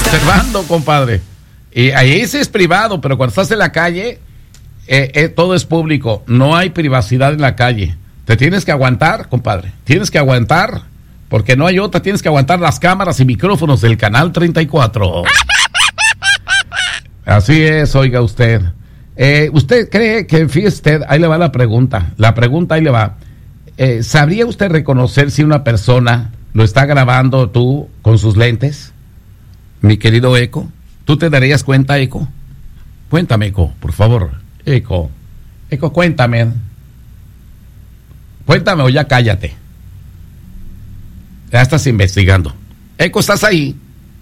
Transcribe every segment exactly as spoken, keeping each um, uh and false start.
observando, compadre. Y ahí sí es privado, pero cuando estás en la calle, eh, eh, todo es público. No hay privacidad en la calle. Te tienes que aguantar, compadre. Tienes que aguantar, porque no hay otra. Tienes que aguantar las cámaras y micrófonos del canal treinta y cuatro. Así es, oiga usted. Eh, ¿Usted cree que, fíjese usted, ahí le va la pregunta. La pregunta ahí le va. Eh, ¿Sabría usted reconocer si una persona lo está grabando tú con sus lentes? Mi querido Eco. ¿Tú te darías cuenta, Eco? Cuéntame, Eco, por favor. Eco. Eco, cuéntame. Cuéntame o ya cállate. Ya estás investigando. Eco, ¿estás ahí?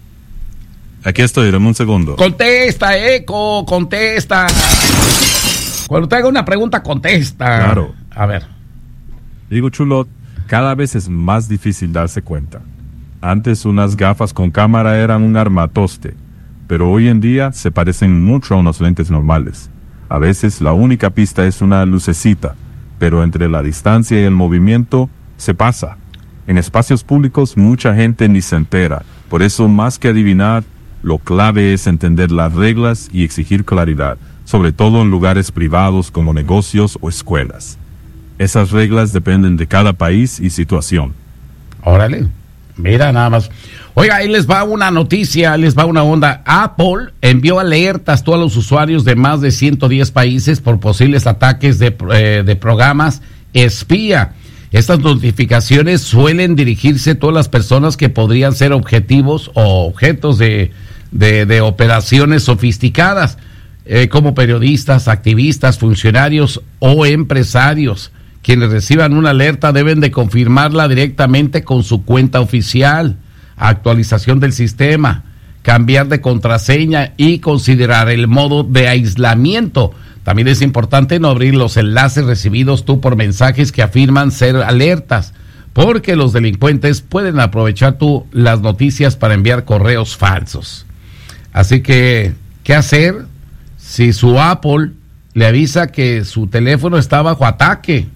Aquí estoy, dame un segundo. Contesta, Eco, contesta. Cuando te haga una pregunta, contesta. Claro. A ver. Digo, Chulo, cada vez es más difícil darse cuenta. Antes unas gafas con cámara eran un armatoste, pero hoy en día se parecen mucho a unos lentes normales. A veces la única pista es una lucecita, pero entre la distancia y el movimiento se pasa. En espacios públicos mucha gente ni se entera. Por eso, más que adivinar, lo clave es entender las reglas y exigir claridad, sobre todo en lugares privados como negocios o escuelas. Esas reglas dependen de cada país y situación. Órale, mira nada más. Oiga, ahí les va una noticia, ahí les va una onda. Apple envió alertas a todos los usuarios de más de ciento diez países por posibles ataques de, eh, de programas espía. Estas notificaciones suelen dirigirse a todas las personas que podrían ser objetivos o objetos de, de, de operaciones sofisticadas, eh, como periodistas, activistas, funcionarios o empresarios. Quienes reciban una alerta deben de confirmarla directamente con su cuenta oficial, actualización del sistema, cambiar de contraseña y considerar el modo de aislamiento. También es importante no abrir los enlaces recibidos tú por mensajes que afirman ser alertas, porque los delincuentes pueden aprovechar tú las noticias para enviar correos falsos. Así que, ¿qué hacer si su Apple le avisa que su teléfono está bajo ataque?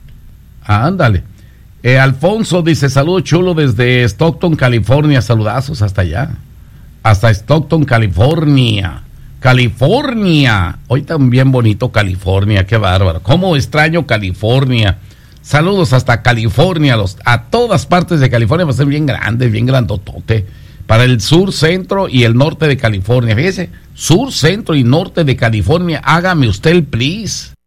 Ah, ándale. Eh, Alfonso dice, saludo chulo desde Stockton, California. Saludazos hasta allá. Hasta Stockton, California. California. Hoy también bonito California, qué bárbaro. Cómo extraño California. Saludos hasta California, los, a todas partes de California, va a ser bien grande, bien grandotote. Para el sur, centro y el norte de California. Fíjese, sur, centro y norte de California, hágame usted el please.